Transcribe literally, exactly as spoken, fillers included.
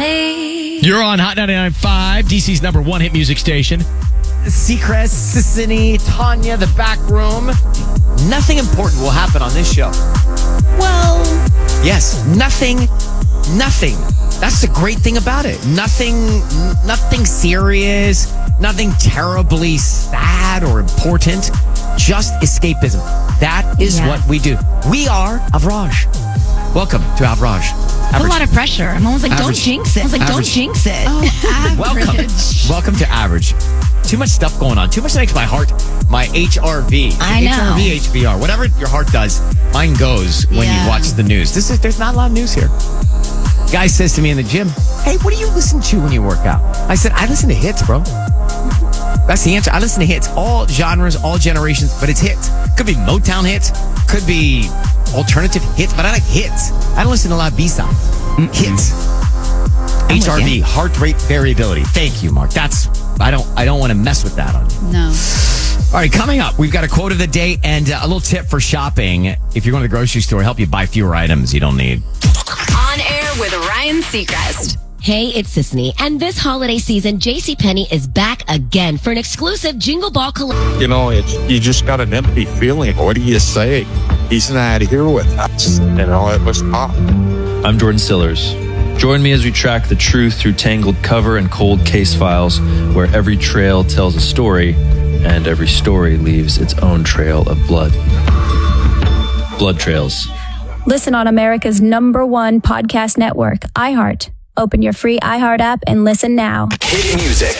away. You're on Hot ninety-nine point five, D C's number one hit music station. Seacrest, Sissany, Tanya, The Back Room. Nothing important will happen on this show. Well, yes, nothing, nothing. That's the great thing about it. Nothing, nothing serious, nothing terribly sad or important. Just escapism. That is Yes. what we do. We are Avraj. Welcome to Avraj. A lot of pressure. I'm almost like, Average. don't jinx it. I was like, Average. don't jinx it. Oh, Welcome. Welcome to Average. Too much stuff going on. Too much makes my heart, my H R V. I know. H R V, H B R. Whatever your heart does, mine goes when Yeah. you watch the news. This is There's not a lot of news here. Guy says to me in the gym, hey, what do you listen to when you work out? I said, I listen to hits, bro. That's the answer. I listen to hits. All genres, all generations, but it's hits. Could be Motown hits. Could be alternative hits, but I like hits. I don't listen to a lot of B-sides. Hits. H R V, you. heart rate variability. Thank you, Mark. That's I don't I don't want to mess with that on you. No. All right, coming up, we've got a quote of the day and uh, a little tip for shopping. If you're going to the grocery store, help you buy fewer items you don't need. On air with Ryan Seacrest. Hey, it's Sissany, and this holiday season, JCPenney is back again for an exclusive Jingle Ball collab. You know, it's, you just got an empty feeling. What do you say? He's not here with us. You know, it was tough. I'm Jordan Stillers. Join me as we track the truth through tangled cover and cold case files, where every trail tells a story and every story leaves its own trail of blood. Blood Trails. Listen on America's number one podcast network, iHeart. Open your free iHeart app and listen now. Hit music.